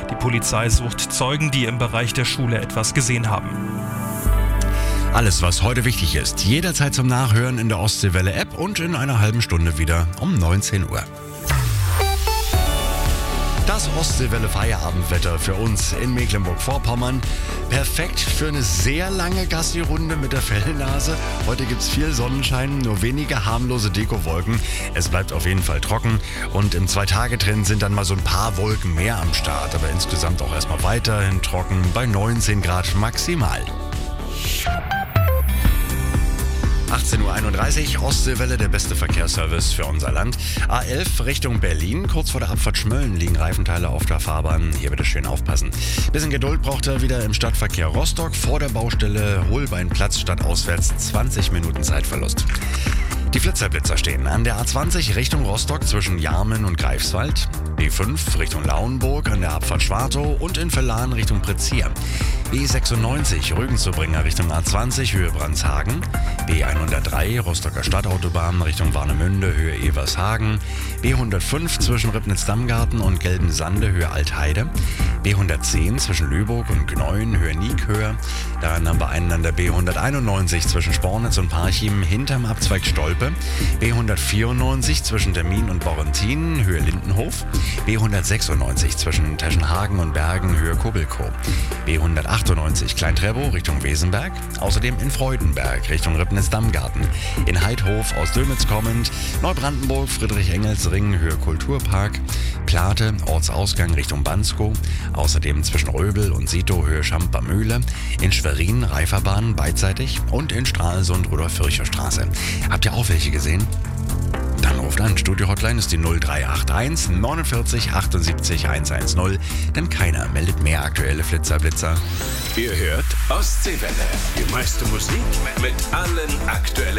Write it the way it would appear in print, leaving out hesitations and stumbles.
Die Polizei sucht Zeugen, die im Bereich der Schule etwas gesehen haben. Alles, was heute wichtig ist, jederzeit zum Nachhören in der Ostseewelle-App und in einer halben Stunde wieder um 19 Uhr. Das Ostseewelle-Feierabendwetter für uns in Mecklenburg-Vorpommern. Perfekt für eine sehr lange Gassi-Runde mit der Fellnase. Heute gibt es viel Sonnenschein, nur wenige harmlose Dekowolken. Es bleibt auf jeden Fall trocken und im 2-Tage-Trend sind dann mal so ein paar Wolken mehr am Start. Aber insgesamt auch erstmal weiterhin trocken bei 19 Grad maximal. 18.31 Uhr, Ostseewelle, der beste Verkehrsservice für unser Land. A11 Richtung Berlin, kurz vor der Abfahrt Schmölln liegen Reifenteile auf der Fahrbahn. Hier bitte schön aufpassen. Bisschen Geduld braucht er wieder im Stadtverkehr Rostock. Vor der Baustelle Holbeinplatz stadtauswärts 20 Minuten Zeitverlust. Die Flitzerblitzer stehen an der A20 Richtung Rostock zwischen Jarmen und Greifswald, B5 Richtung Lauenburg an der Abfahrt Schwartow und in Verlan Richtung Prezier, B96 Rügen-zu-Bringer Richtung A20 Höhe Brandshagen, B103 Rostocker Stadtautobahn Richtung Warnemünde Höhe Evershagen, B105 zwischen Ribnitz-Dammgarten und Gelbensande Höhe Altheide, B110 zwischen Lübeck und Gneuen Höhe Niekhöhe, dann haben wir einen an der B191 zwischen Spornitz und Parchim hinterm Abzweig Stolpe, B194 zwischen Termin und Borrentin Höhe Lindenhof, B196 zwischen Teschenhagen und Bergen Höhe Kobelkow, B198 Klein-Trebow Richtung Wesenberg, außerdem in Freudenberg Richtung Ribnitz-Dammgarten, in Heidhof aus Dömitz kommend, Neubrandenburg Friedrich-Engels-Ring Höhe Kulturpark, Plate Ortsausgang Richtung Banskow, außerdem zwischen Röbel und Sito Höhe Schamper-Mühle, in Schwerin Reiferbahn beidseitig und in Stralsund Rudolf-Virchow-Straße. Habt ihr auch welche gesehen? Dann ruft an. Studio-Hotline ist die 0381 49 78 110, denn keiner meldet mehr aktuelle Flitzer-Blitzer. Ihr hört Ostseewelle. Die meiste Musik mit allen aktuellen